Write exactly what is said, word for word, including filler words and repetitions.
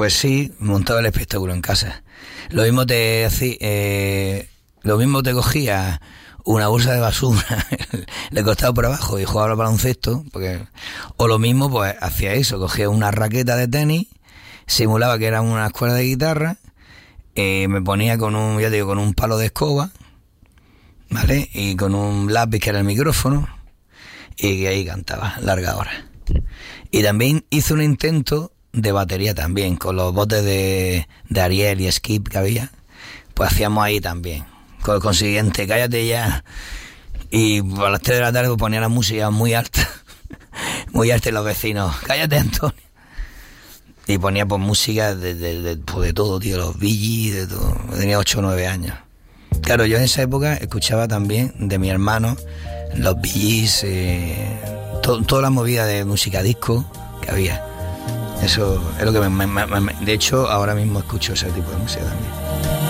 Pues sí, montaba el espectáculo en casa. Lo mismo te hacía, eh, lo mismo te cogía una bolsa de basura, le costaba por abajo y jugaba al baloncesto, porque, o lo mismo, pues hacía eso, cogía una raqueta de tenis, simulaba que era una escuela de guitarra, eh, me ponía con un, ya te digo, con un palo de escoba, ¿vale? Y con un lápiz que era el micrófono, y ahí cantaba larga hora. Y también hice un intento de batería también, con los botes de, de Ariel y Skip que había, pues hacíamos ahí también. Con el consiguiente, cállate ya. Y a las tres de la tarde pues, ponía la música muy alta, muy alta, y los vecinos, cállate, Antonio. Y ponía pues música de, de, de, pues, de todo, tío, los Bee Gees, de todo. Tenía ocho o nueve años. Claro, yo en esa época escuchaba también de mi hermano los Bee Gees, eh, to, toda la movida de música disco que había. Eso es lo que me, me, me, me... De hecho, ahora mismo escucho ese tipo de música también.